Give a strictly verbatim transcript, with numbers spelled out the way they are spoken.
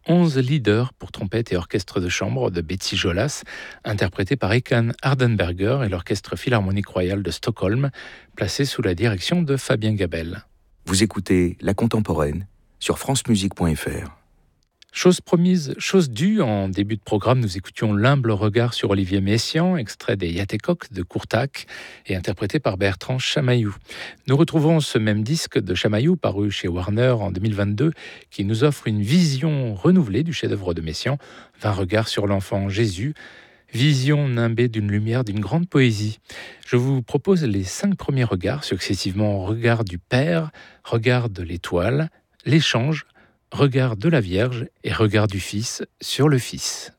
onze leaders pour trompette et orchestre de chambre de Betsy Jolas, interprété par Ekan Hardenberger et l'Orchestre Philharmonique Royal de Stockholm, placé sous la direction de Fabien Gabel. Vous écoutez La Contemporaine sur francemusique point f r. Chose promise, chose due, en début de programme, nous écoutions L'humble regard sur Olivier Messiaen, extrait des Yatécoq de Courtac et interprété par Bertrand Chamaillou. Nous retrouvons ce même disque de Chamaillou, paru chez Warner en deux mille vingt-deux, qui nous offre une vision renouvelée du chef-d'œuvre de Messiaen, vingt regards sur l'enfant Jésus, vision nimbée d'une lumière, d'une grande poésie. Je vous propose les cinq premiers regards, successivement regard du Père, regard de l'étoile, l'échange, regard de la Vierge et regard du Fils sur le Fils.